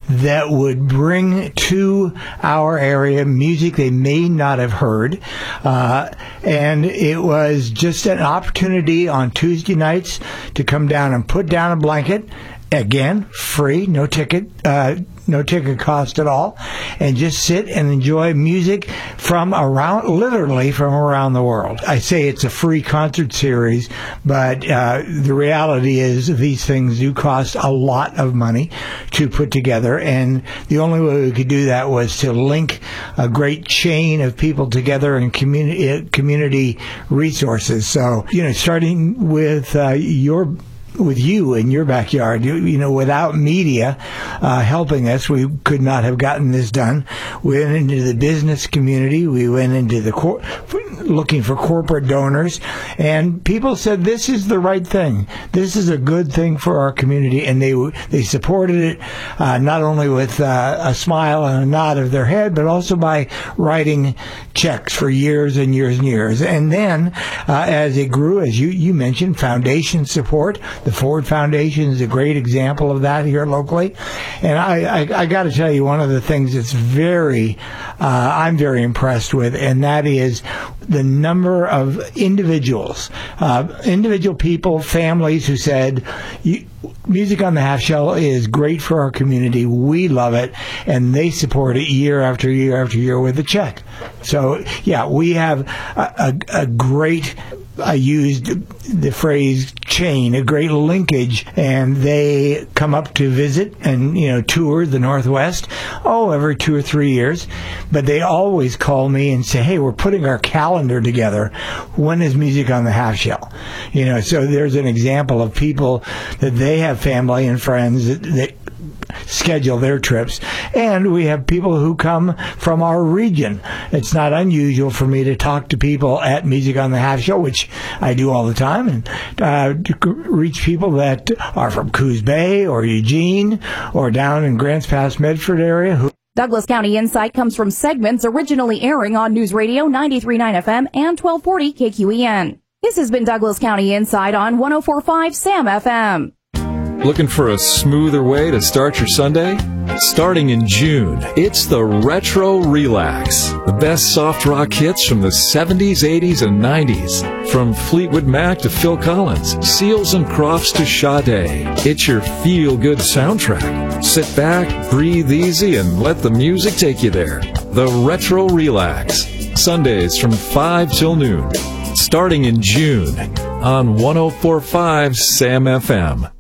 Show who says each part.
Speaker 1: that would bring to our area music they may not have heard. And it was just an opportunity on Tuesday nights to come down and put down a blanket. Again, free, no ticket cost at all, and just sit and enjoy music from literally from around the world. I say it's a free concert series, but the reality is these things do cost a lot of money to put together, and the only way we could do that was to link a great chain of people together and community resources. So, starting with you in your backyard, without media helping us, we could not have gotten this done. We went into the business community. We went into looking for corporate donors, and people said this is the right thing. This is a good thing for our community, and they supported it not only with a smile and a nod of their head, but also by writing checks for years and years and years. And then as it grew, as you mentioned, foundation support. The Ford Foundation is a great example of that here locally. And I got to tell you, one of the things that's I'm very impressed with, and that is the number of individual people, families who said, Music on the Half Shell is great for our community. We love it, and they support it year after year after year with a check. So, yeah, we have a great, I used the phrase chain, a great linkage, and they come up to visit and, tour the Northwest, every 2 or 3 years. But they always call me and say, hey, we're putting our calendar together. When is Music on the Half Shell? So there's an example of people that they have family and friends that schedule their trips, and we have people who come from our region. It's not unusual for me to talk to people at Music on the Half Shell, which I do all the time, and to reach people that are from Coos Bay or Eugene or down in Grants Pass, Medford area.
Speaker 2: Douglas County Insight comes from segments originally airing on News Radio 93.9 FM and 1240 KQEN. This has been Douglas County Insight on 104.5 SAM FM.
Speaker 3: Looking for a smoother way to start your Sunday? Starting in June, it's the Retro Relax. The best soft rock hits from the 70s, 80s, and 90s. From Fleetwood Mac to Phil Collins, Seals and Crofts to Sade. It's your feel-good soundtrack. Sit back, breathe easy, and let the music take you there. The Retro Relax. Sundays from 5 till noon. Starting in June on 104.5 SAM FM.